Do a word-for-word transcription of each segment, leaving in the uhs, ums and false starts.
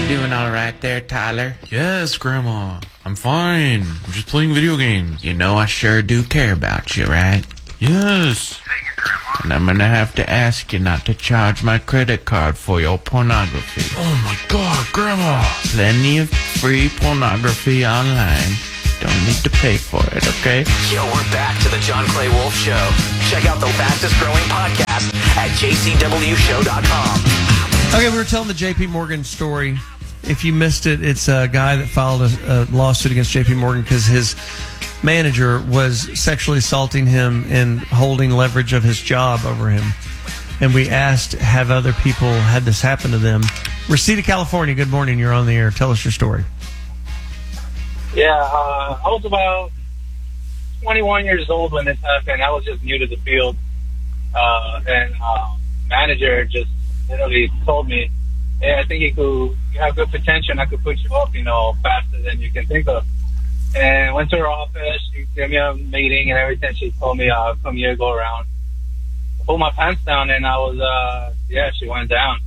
Doing all right there, Tyler? Yes, Grandma. I'm fine. I'm just playing video games. You know I sure do care about you, right? Yes. And I'm gonna have to ask you not to charge my credit card for your pornography. Oh my God, Grandma. Plenty of free pornography online. Don't need to pay for it, okay? Yo, we're back to the John Clay Wolf Show. Check out the fastest growing podcast at j c w show dot com. Okay, we were telling the J P Morgan story. If you missed it, it's a guy that filed a, a lawsuit against J P Morgan because his manager was sexually assaulting him and holding leverage of his job over him. And we asked, have other people had this happen to them? Reseda, California, good morning. You're on the air. Tell us your story. Yeah, uh, I was about twenty-one years old when this happened. I was just new to the field. Uh, and uh, manager just literally told me, hey, I think you could, you have good potential and I could put you up, you know, faster than you can think of. And went to her office, she gave me a meeting and everything. She told me, uh, come here, go around. I pulled my pants down and I was, uh, yeah, she went down.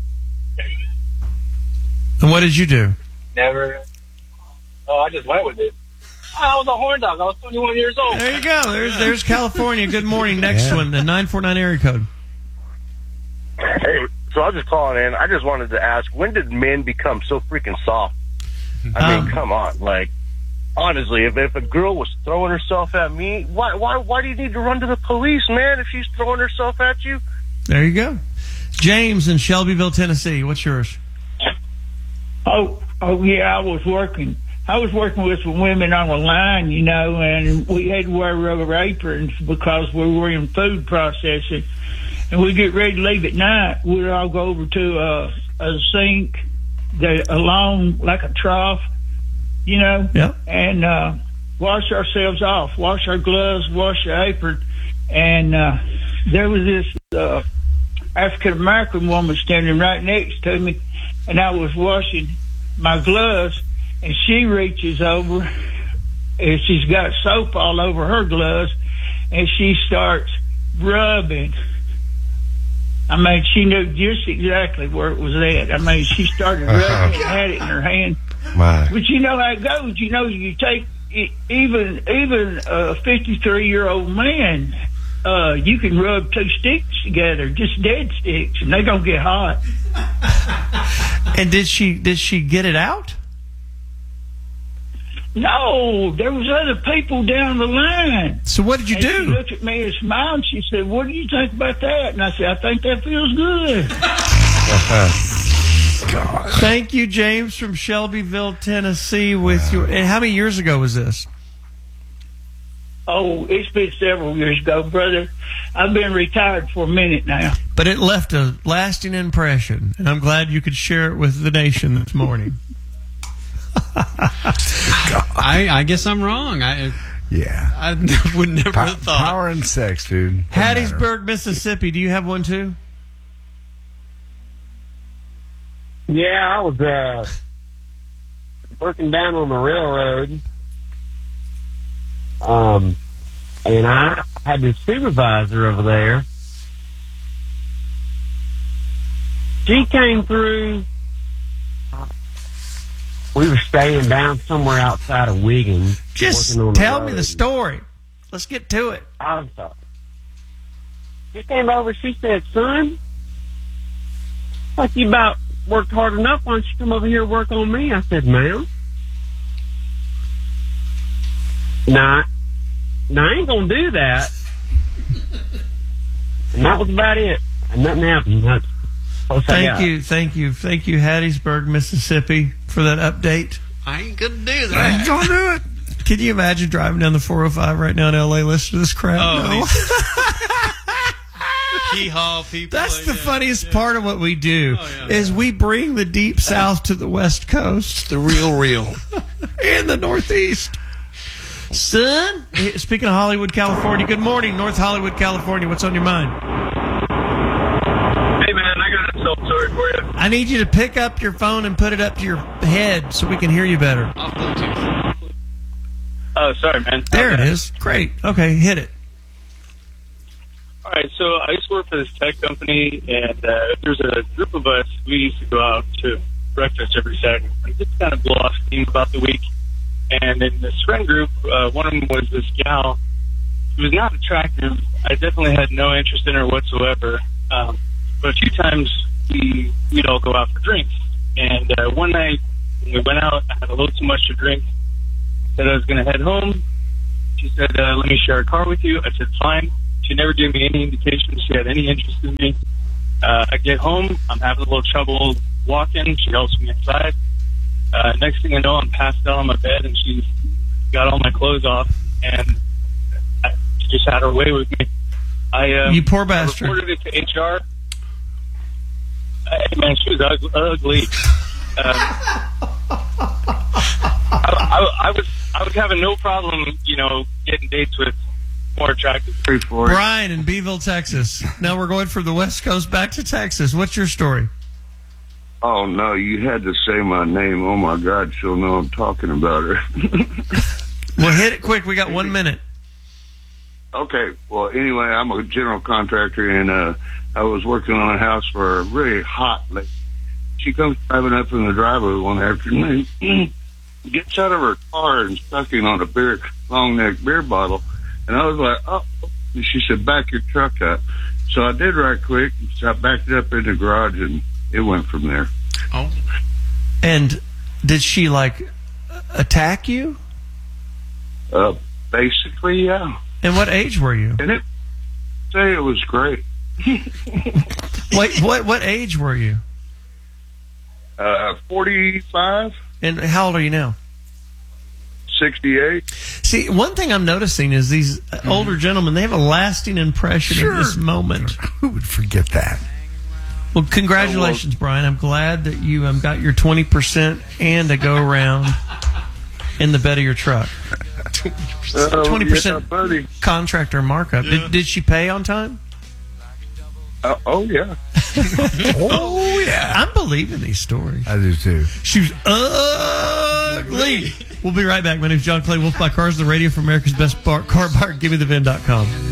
And what did you do? Never, oh, I just went with it. I was a horn dog. I was twenty-one years old. There you go. There's there's California. Good morning. Next yeah. one, the nine four nine area code. Hey, so I was just calling in. I just wanted to ask, when did men become so freaking soft? I mean, um, come on. Like, honestly, if, if a girl was throwing herself at me, why, why, why do you need to run to the police, man, if she's throwing herself at you? There you go. James in Shelbyville, Tennessee. What's yours? Oh, oh yeah, I was working. I was working with some women on the line, you know, and we had to wear rubber aprons because we were in food processing. And we get ready to leave at night. We'd all go over to a, a sink, the, along like a trough, you know, yep. and uh, wash ourselves off, wash our gloves, wash the apron. And uh, there was this uh, African-American woman standing right next to me, and I was washing my gloves, and she reaches over, and she's got soap all over her gloves, and she starts rubbing. I mean, she knew just exactly where it was at. I mean, she started rubbing uh-huh. it and had it in her hand. My. But you know how it goes. You know, you take it, even even a fifty-three-year-old man, uh, you can rub two sticks together, just dead sticks, and they don't get hot. And did she did she get it out? No, there was other people down the line. So what did you and do? She looked at me and smiled, and she said, what do you think about that? And I said, I think that feels good. God. Thank you, James from Shelbyville, Tennessee. With wow. your, and how many years ago was this? Oh, it's been several years ago, brother. I've been retired for a minute now. But it left a lasting impression, and I'm glad you could share it with the nation this morning. I, I guess I'm wrong. I yeah. I would never pa- have thought. Power and sex, dude. Hattiesburg, Mississippi. Do you have one too? Yeah, I was uh, working down on the railroad, um, and I had this supervisor over there. She came through. We were staying down somewhere outside of Wiggins. Just tell me the story. Let's get to it. I'm sorry. She came over. She said, "Son, like you about worked hard enough. Why don't you come over here and work on me?" I said, "Ma'am, nah, nah, I ain't gonna do that." And that was about it. And nothing happened. That's Thank you, thank you, thank you, Hattiesburg, Mississippi, for that update. I ain't gonna do that. I ain't gonna do it. Can you imagine driving down the four oh five right now in L A listening to this crap? Oh, no. Key-haw people. That's the yeah, funniest yeah. part of what we do, oh, yeah. is we bring the deep south to the west coast. It's the real, real. And the northeast. Son, speaking of Hollywood, California, good morning, North Hollywood, California. What's on your mind? Hey, man, I got a soul story for you. I need you to pick up your phone and put it up to your head so we can hear you better. Off Bluetooth. Oh, sorry, man. There okay. it is. Great. Okay, hit it. All right, so I used to work for this tech company, and uh, there's a group of us. We used to go out to breakfast every Saturday morning, just kind of blow off steam about the week. And in this friend group, uh, one of them was this gal. She was not attractive. I definitely had no interest in her whatsoever. Um, but a few times we, we'd all go out for drinks. And uh, one night when we went out, I had a little too much to drink. Said I was going to head home. She said, uh, let me share a car with you. I said, fine. She never gave me any indication she had any interest in me. Uh, I get home. I'm having a little trouble walking. She helps me inside. Uh, next thing I know, I'm passed out on my bed, and she's got all my clothes off, and I, she just had her way with me. I, uh, You poor I bastard. reported it to H R. Hey, man, she was ug- ugly. Uh, I, I, I was I was having no problem, you know, getting dates with more attractive people. Brian in Beeville, Texas. Now we're going from the West Coast back to Texas. What's your story? Oh, no, you had to say my name. Oh, my God, she'll know I'm talking about her. Well, hit it quick. We got one minute. Okay, well, anyway, I'm a general contractor, and uh, I was working on a house for a really hot lady. She comes driving up in the driveway one afternoon, gets out of her car and sucking on a beer, long neck beer bottle. And I was like, oh, and she said, back your truck up. So I did right quick. So I backed it up in the garage, and it went from there. Oh. And did she, like, attack you? Uh, basically, yeah. And what age were you? And it, say it was great. Wait, what, what age were you? Uh, forty-five. And how old are you now? sixty-eight. See, one thing I'm noticing is these older gentlemen, they have a lasting impression Sure. of this moment. Who would forget that? Well, congratulations, Brian. I'm glad that you um, got your twenty percent and a go-around in the bed of your truck. Uh, twenty percent yeah, buddy. contractor markup. Yeah. Did, did she pay on time? Uh, oh, yeah. Oh, yeah. I'm believing these stories. I do, too. She was ugly. We'll be right back. My name's John Clay Wolf by Cars the Radio for America's Best bar, Car Bar. Give me the V I N dot com.